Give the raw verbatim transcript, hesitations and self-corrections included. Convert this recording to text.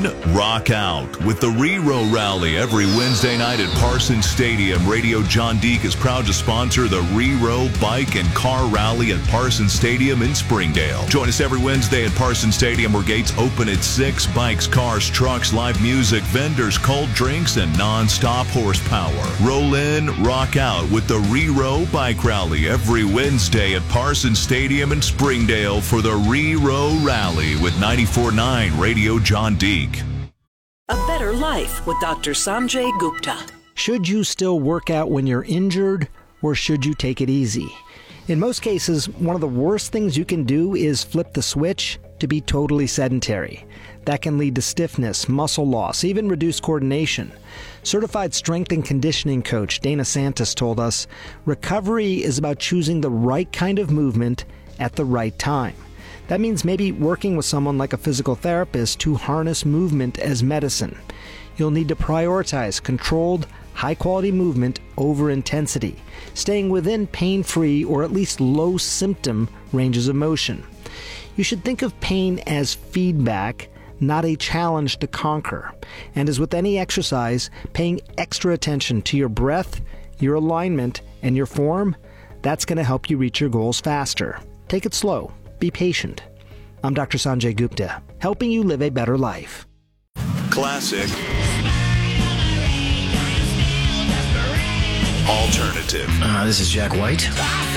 rock out with the Rero Rally every Wednesday night at Parsons Stadium. Radio John Deek is proud to sponsor the Rero Bike and Car Rally at Parsons Stadium in Springdale. Join us every Wednesday at Parsons Stadium, where gates open at six. Bikes, cars, trucks, live music, vendors, cold drinks, and non-stop horsepower. Roll in, rock out with the Rero Bike Rally every Wednesday at Parsons Stadium in Springdale for the Rero Rally with ninety-four point nine Radio John Deek. A better life with Doctor Sanjay Gupta. Should you still work out when you're injured, or should you take it easy? In most cases, one of the worst things you can do is flip the switch to be totally sedentary. That can lead to stiffness, muscle loss, even reduced coordination. Certified strength and conditioning coach Dana Santos told us, recovery is about choosing the right kind of movement at the right time. That means maybe working with someone like a physical therapist to harness movement as medicine. You'll need to prioritize controlled, high-quality movement over intensity, staying within pain-free or at least low-symptom ranges of motion. You should think of pain as feedback, not a challenge to conquer. And as with any exercise, paying extra attention to your breath, your alignment, and your form, that's going to help you reach your goals faster. Take it slow. Be patient. I'm Doctor Sanjay Gupta, helping you live a better life. Classic. Alternative. Uh, this is Jack White.